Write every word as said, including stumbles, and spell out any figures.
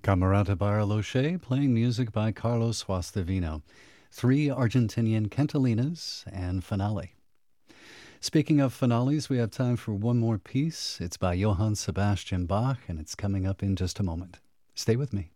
Camerata Bariloche playing music by Carlos Guastavino. Three Argentinian cantalinas and finale. Speaking of finales, we have time for one more piece. It's by Johann Sebastian Bach, and it's coming up in just a moment. Stay with me.